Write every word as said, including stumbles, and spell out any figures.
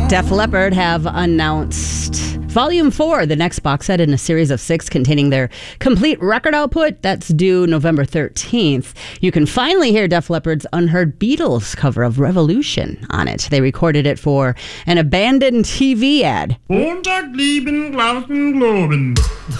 Def Leppard have announced Volume four, the next box set in a series of six containing their complete record output. That's due November thirteenth. You can finally hear Def Leppard's unheard Beatles cover of Revolution on it. They recorded it for an abandoned T V ad. Montag, lieben, Glauben, Globen.